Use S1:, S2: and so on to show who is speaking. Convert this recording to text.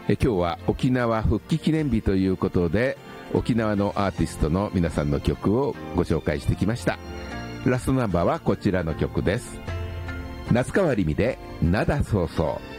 S1: 今日は沖縄復帰記念日ということで、沖縄のアーティストの皆さんの曲をご紹介してきました。ラストナンバーはこちらの曲です。夏川りみで灘そうそう。